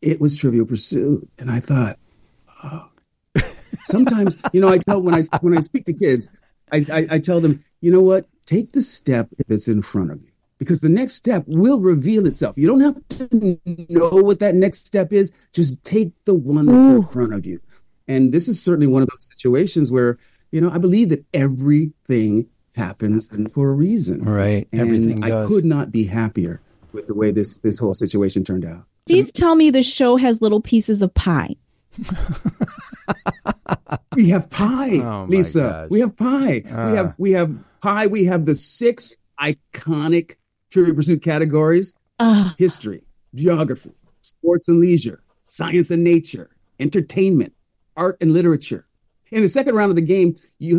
it was Trivial Pursuit. And I thought, oh. Sometimes, I tell when I speak to kids, I tell them, you know what? Take the step that's in front of you, because the next step will reveal itself. You don't have to know what that next step is. Just take the one that's in front of you. And this is certainly one of those situations where, I believe that everything happens for a reason. Right. And everything does. I could not be happier with the way this whole situation turned out. Please tell me the show has little pieces of pie. We have pie, Lisa. Gosh. We have pie. We have pie. We have the 6 iconic Trivial Pursuit categories: history, geography, sports and leisure, science and nature, entertainment, art and literature. In the second round of the game,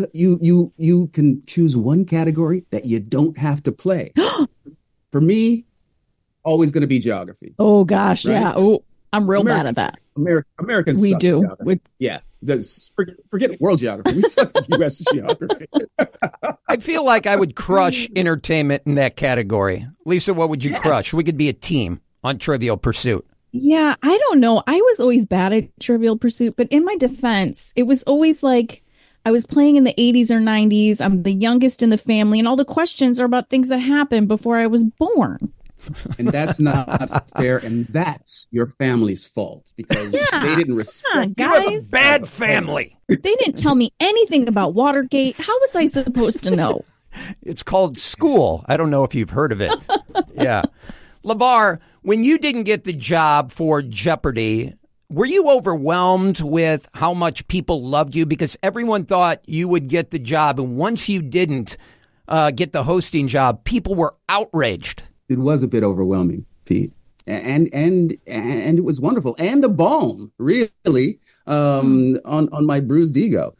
you can choose one category that you don't have to play. For me, always going to be geography. Oh gosh, right? yeah. Oh, I'm real bad at that. Americans we suck do. at geography. Yeah. Forget world geography. We suck at U.S. geography. I feel like I would crush entertainment in that category. Lisa, what would you crush? We could be a team on Trivial Pursuit. Yeah, I don't know. I was always bad at Trivial Pursuit, but in my defense, it was always like I was playing in the 80s or 90s. I'm the youngest in the family, and all the questions are about things that happened before I was born. And that's not fair, and that's your family's fault, because they didn't respect guys. You have a bad family. They didn't tell me anything about Watergate. How was I supposed to know? It's called school. I don't know if you've heard of it. Yeah. LeVar, when you didn't get the job for Jeopardy, were you overwhelmed with how much people loved you? Because everyone thought you would get the job, and once you didn't get the hosting job, people were outraged. It was a bit overwhelming, Pete, and it was wonderful, and a balm, really, on my bruised ego.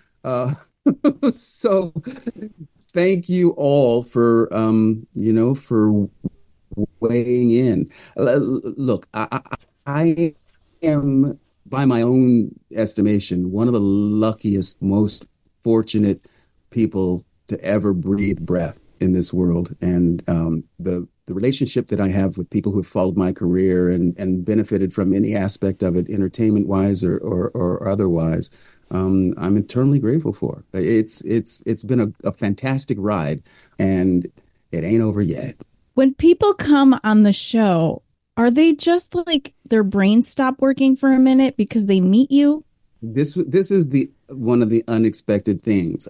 So, thank you all for for weighing in. Look, I am, by my own estimation, one of the luckiest, most fortunate people to ever breathe breath in this world, and the relationship that I have with people who have followed my career and benefited from any aspect of it, entertainment wise or otherwise, I'm eternally grateful for. It's been a fantastic ride, and it ain't over yet. When people come on the show, are they just like their brains stop working for a minute because they meet you? This is one of the unexpected things.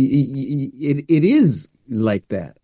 It is like that.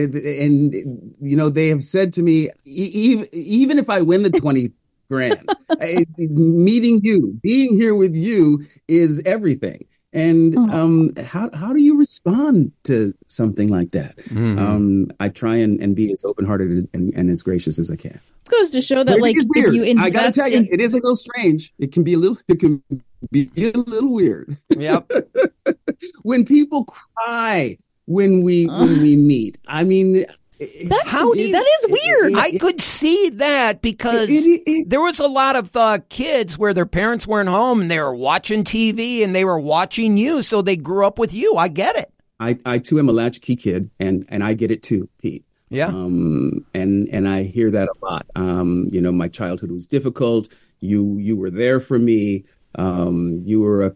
They have said to me, even if I win the 20 grand, meeting you, being here with you is everything. And how do you respond to something like that? Mm-hmm. I try and be as open-hearted and as gracious as I can. It goes to show that, like, if you invest, I gotta tell you, it is a little strange. It can be a little weird. Yep. When people cry when we meet, I mean, that is weird. I could see that because there was a lot of kids where their parents weren't home and they were watching TV and they were watching you, so they grew up with you. I get it. I too am a latchkey kid, and I get it too, Pete. Yeah. And I hear that a lot. My childhood was difficult. You were there for me. You were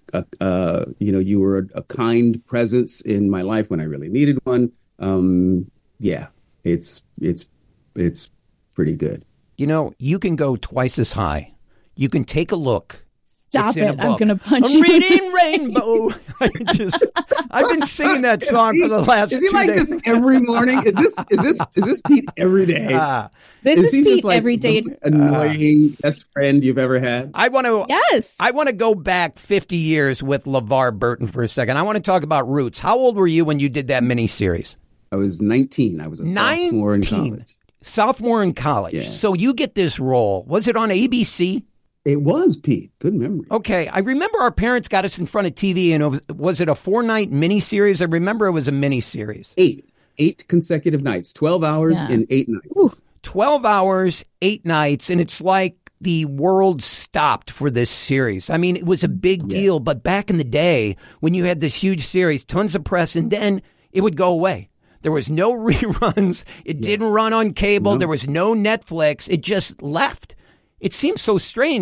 a kind presence in my life when I really needed one. Yeah, it's pretty good. You can go twice as high. You can take a look. Stop it. I'm going to punch you. I'm reading Rainbow. I've been singing that song for the last 2 days. Is he like this every morning? Is this Pete every day? This is Pete like every day. The annoying best friend you've ever had? Yes. I want to go back 50 years with LeVar Burton for a second. I want to talk about Roots. How old were you when you did that miniseries? I was 19. I was a sophomore in college. Sophomore in college. Yeah. So you get this role. Was it on ABC? It was, Pete. Good memory. Okay. I remember our parents got us in front of TV, and was it a 4-night miniseries? I remember it was a miniseries. 8 consecutive nights, 12 hours and 8 nights. Ooh. 12 hours, 8 nights, and it's like the world stopped for this series. I mean, it was a big deal, but back in the day, when you had this huge series, tons of press, and then it would go away. There was no reruns. It didn't run on cable. No. There was no Netflix. It just left. It seems so strange.